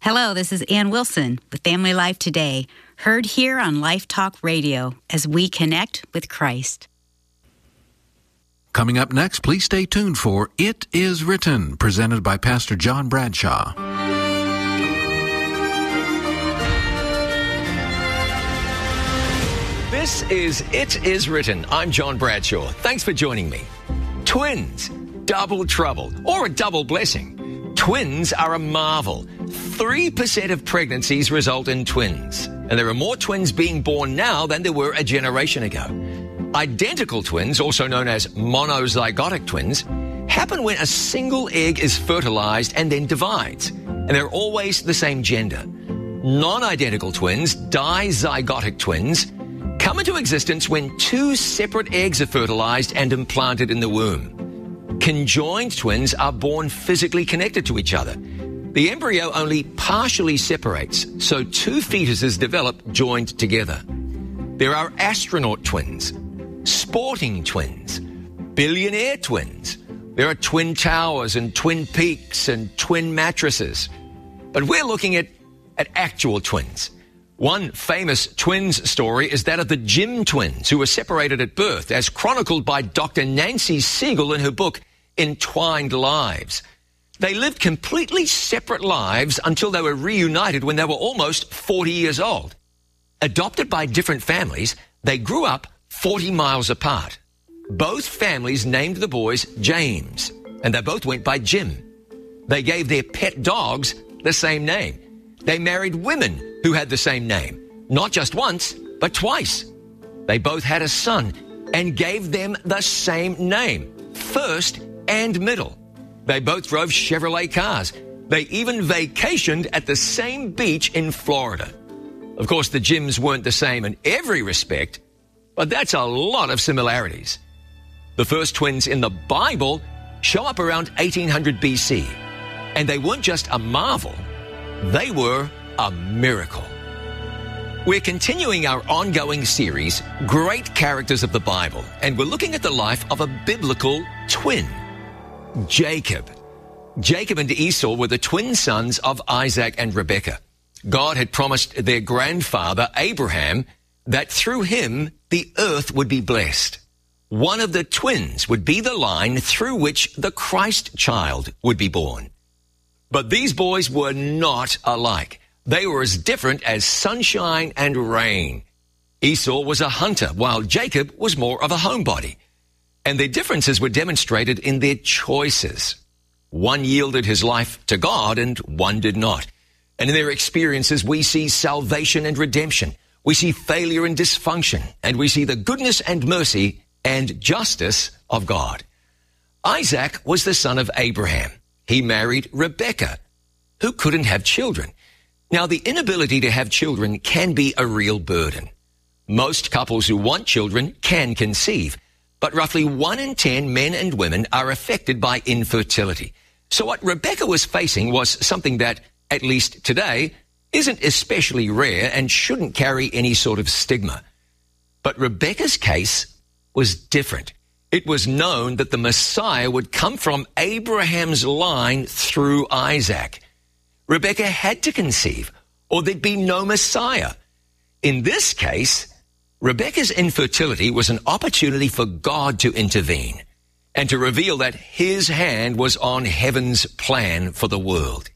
Hello, this is Ann Wilson with Family Life Today, heard here on Life Talk Radio as we connect with Christ. Coming up next, please stay tuned for It Is Written, presented by Pastor John Bradshaw. This is It Is Written. I'm John Bradshaw. Thanks for joining me. Twins, double trouble, or a double blessing. Twins are a marvel. 3% of pregnancies result in twins, and there are more twins being born now than there were a generation ago. Identical twins, also known as monozygotic twins, happen when a single egg is fertilized and then divides, and they're always the same gender. Non-identical twins, dizygotic twins, come into existence when two separate eggs are fertilized and implanted in the womb. Conjoined twins are born physically connected to each other. The embryo only partially separates, so two fetuses develop joined together. There are astronaut twins, sporting twins, billionaire twins. There are twin towers and twin peaks and twin mattresses. But we're looking at actual twins. One famous twins story is that of the Jim twins, who were separated at birth, as chronicled by Dr. Nancy Siegel in her book, Entwined Lives. They lived completely separate lives until they were reunited when they were almost 40 years old. Adopted by different families, they grew up 40 miles apart. Both families named the boys James, and they both went by Jim. They gave their pet dogs the same name. They married women who had the same name, not just once, but twice. They both had a son and gave them the same name, first and middle. They both drove Chevrolet cars. They even vacationed at the same beach in Florida. Of course, the Jims weren't the same in every respect, but that's a lot of similarities. The first twins in the Bible show up around 1800 BC, and they weren't just a marvel, they were a miracle. We're continuing our ongoing series, Great Characters of the Bible, and we're looking at the life of a biblical twin, Jacob. Jacob and Esau were the twin sons of Isaac and Rebekah. God had promised their grandfather, Abraham, that through him the earth would be blessed. One of the twins would be the line through which the Christ child would be born. But these boys were not alike. They were as different as sunshine and rain. Esau was a hunter, while Jacob was more of a homebody. And their differences were demonstrated in their choices. One yielded his life to God and one did not. And in their experiences, we see salvation and redemption. We see failure and dysfunction. And we see the goodness and mercy and justice of God. Isaac was the son of Abraham. He married Rebekah, who couldn't have children. Now, the inability to have children can be a real burden. Most couples who want children can conceive, but roughly 1 in 10 men and women are affected by infertility. So what Rebekah was facing was something that, at least today, isn't especially rare and shouldn't carry any sort of stigma. But Rebekah's case was different. It was known that the Messiah would come from Abraham's line through Isaac. Rebekah had to conceive, or there'd be no Messiah. In this case, Rebekah's infertility was an opportunity for God to intervene and to reveal that his hand was on heaven's plan for the world.